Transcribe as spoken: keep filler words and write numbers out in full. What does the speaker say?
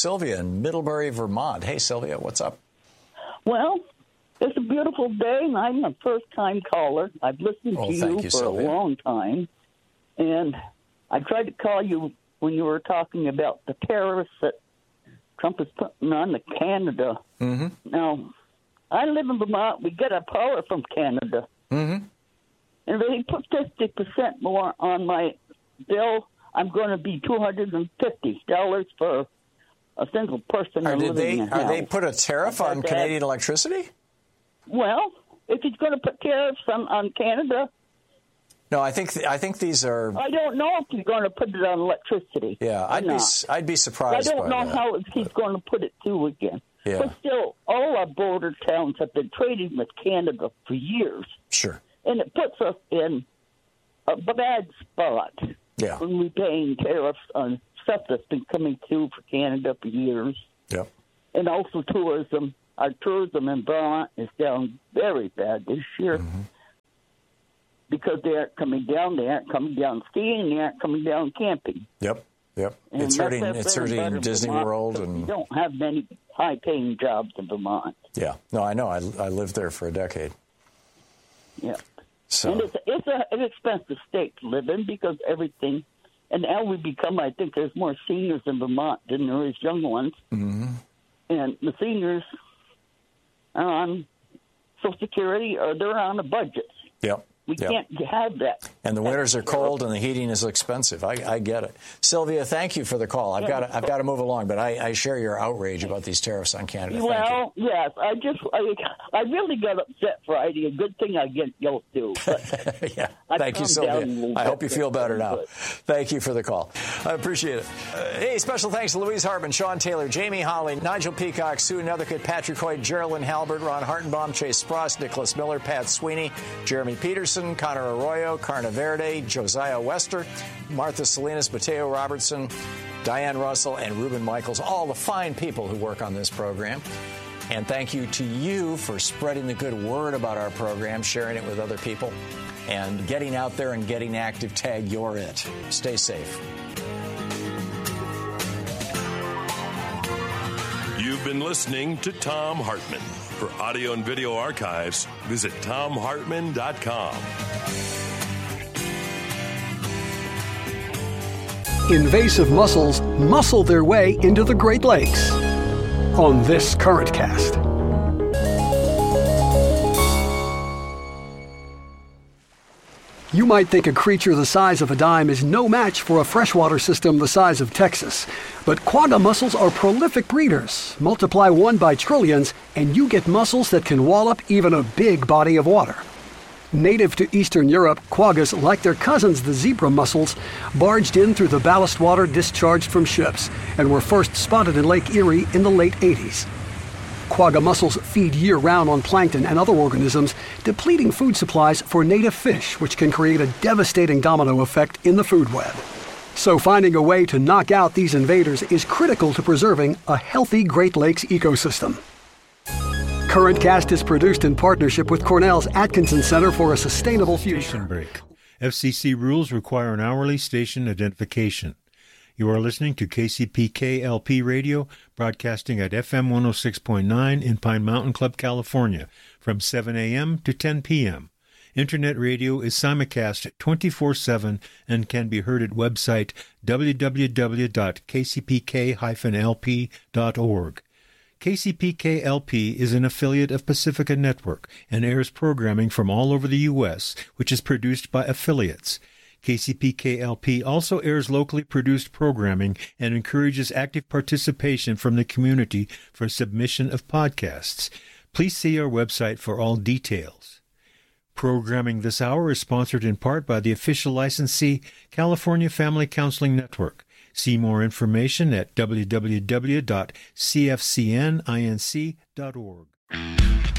Sylvia in Middlebury, Vermont. Hey, Sylvia, what's up? Well, it's a beautiful day, and I'm a first-time caller. I've listened oh, to you, you for Sylvia. a long time, and I tried to call you when you were talking about the tariffs that Trump is putting on the Canada. Mm-hmm. Now, I live in Vermont. We get our power from Canada. Mm-hmm. And if they put fifty percent more on my bill, I'm going to be two hundred fifty dollars for a single person Are, living they, in a house. are they put a tariff on that. Canadian electricity? Well, if he's going to put tariffs on, on Canada, No, I think th- I think these are. I don't know if he's going to put it on electricity. Yeah, I'd not. be s- I'd be surprised. I don't by know that. how he's going to put it through again. Yeah. But still, all our border towns have been trading with Canada for years. Sure. And it puts us in a bad spot Yeah. when we're paying tariffs on stuff that's been coming through for Canada for years. Yep. And also tourism. Our tourism in Vermont is down very bad this year Mm-hmm. because they aren't coming down. They aren't coming down skiing. They aren't coming down camping. Yep. Yep. And it's that's hurting. our It's bread and hurting butter in Disney Vermont, World, because and we don't have many high-paying jobs in Vermont. yeah. No, I know. I I lived there for a decade. Yeah. So And it's, it's a, an expensive state to live in because everything, and now we become, I think there's more seniors in Vermont than there is young ones. Mm-hmm. And the seniors are on Social Security or they're on a budget. Yep. We Yep. can't have that. And the winters are cold, and the heating is expensive. I, I get it. Sylvia, thank you for the call. I've got to, I've got to move along, but I, I share your outrage about these tariffs on Canada. Thank Well, yes, I just I, I really got upset Friday. A good thing I get yelled to. But you. yeah. I Thank you, calmed down a Sylvia. little I bit. hope you feel better now. Good. Thank you for the call. I appreciate it. Uh, hey, special thanks to Louise Hartman, Sean Taylor, Jamie Holly, Nigel Peacock, Sue Nethercutt, Patrick Hoyt, Geraldine Halbert, Ron Hartenbaum, Chase Spross, Nicholas Miller, Pat Sweeney, Jeremy Peterson, Connor Arroyo, Carna Verde, Josiah Wester, Martha Salinas, Mateo Robertson, Diane Russell, and Ruben Michaels, all the fine people who work on this program. And thank you to you for spreading the good word about our program, sharing it with other people, and getting out there and getting active. Tag You're It. Stay safe. You've been listening to Thom Hartmann. For audio and video archives, visit thom hartmann dot com. Invasive mussels muscle their way into the Great Lakes on this Current Cast. You might think a creature the size of a dime is no match for a freshwater system the size of Texas. But quagga mussels are prolific breeders. Multiply one by trillions, and you get mussels that can wall up even a big body of water. Native to Eastern Europe, quaggas, like their cousins the zebra mussels, barged in through the ballast water discharged from ships and were first spotted in Lake Erie in the late eighties. Quagga mussels feed year-round on plankton and other organisms, depleting food supplies for native fish, which can create a devastating domino effect in the food web. So finding a way to knock out these invaders is critical to preserving a healthy Great Lakes ecosystem. Current Cast is produced in partnership with Cornell's Atkinson Center for a Sustainable Future. Station break. F C C rules require an hourly station identification. You are listening to K C P K L P Radio, broadcasting at F M one oh six point nine in Pine Mountain Club, California, from seven a.m. to ten p.m. Internet radio is simulcast twenty-four seven and can be heard at website w w w dot k c p k dash l p dot org. K C P K L P is an affiliate of Pacifica Network and airs programming from all over the U S, which is produced by affiliates. K C P K L P also airs locally produced programming and encourages active participation from the community for submission of podcasts. Please see our website for all details. Programming this hour is sponsored in part by the official licensee, California Family Counseling Network. See more information at w w w dot c f c n inc dot org.